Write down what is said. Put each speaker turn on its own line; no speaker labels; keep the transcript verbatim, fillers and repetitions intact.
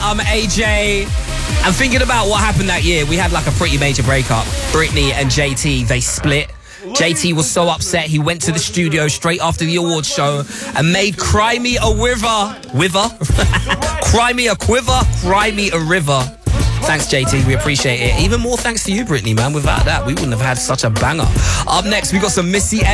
I'm A J. And thinking about what happened that year, we had like a pretty major breakup. Britney and J T, they split. J T was so upset, he went to the studio straight after the awards show and made Cry Me a River. River? Cry Me a Quiver, Cry Me a River. Thanks, J T. We appreciate it. Even more thanks to you, Britney, man. Without that, we wouldn't have had such a banger. Up next, we got some Missy Elliott.